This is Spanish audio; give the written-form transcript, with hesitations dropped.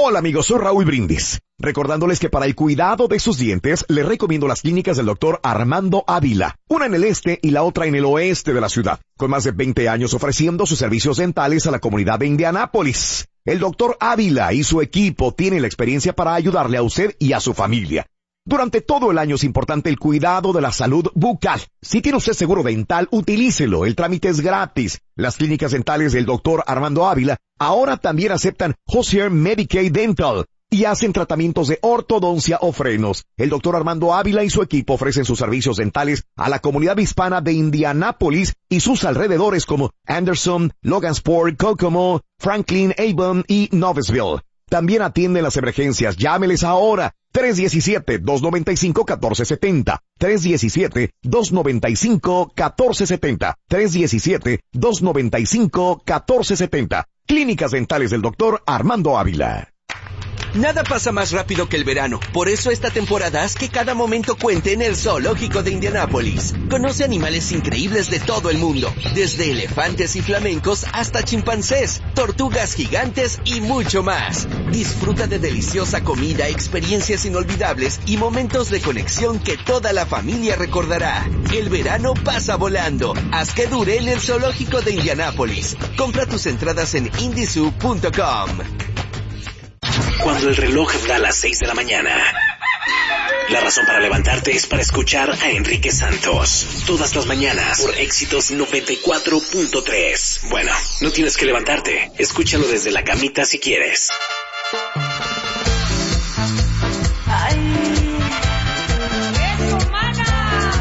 Hola amigos, soy Raúl Brindis. Recordándoles que para el cuidado de sus dientes, les recomiendo las clínicas del Dr. Armando Ávila, una en el este y la otra en el oeste de la ciudad, con más de 20 años ofreciendo sus servicios dentales a la comunidad de Indianápolis. El Dr. Ávila y su equipo tienen la experiencia para ayudarle a usted y a su familia. Durante todo el año es importante el cuidado de la salud bucal. Si tiene usted seguro dental, utilícelo, el trámite es gratis. Las clínicas dentales del Dr. Armando Ávila ahora también aceptan Hozier Medicaid Dental y hacen tratamientos de ortodoncia o frenos. El Dr. Armando Ávila y su equipo ofrecen sus servicios dentales a la comunidad hispana de Indianápolis y sus alrededores como Anderson, Logansport, Kokomo, Franklin, Avon y Noblesville. También atienden las emergencias. Llámeles ahora. 317-295-1470. 317-295-1470. 317-295-1470. Clínicas dentales del Dr. Armando Ávila. Nada pasa más rápido que el verano. Por eso esta temporada haz que cada momento cuente en el Zoológico de Indianápolis. Conoce animales increíbles de todo el mundo. Desde elefantes y flamencos hasta chimpancés, tortugas gigantes y mucho más. Disfruta de deliciosa comida, experiencias inolvidables y momentos de conexión que toda la familia recordará. El verano pasa volando. Haz que dure en el Zoológico de Indianápolis. Compra tus entradas en indizoo.com. Cuando el reloj da las 6 de la mañana, la razón para levantarte es para escuchar a Enrique Santos. Todas las mañanas por Éxitos 94.3. Bueno, no tienes que levantarte. Escúchalo desde la camita si quieres.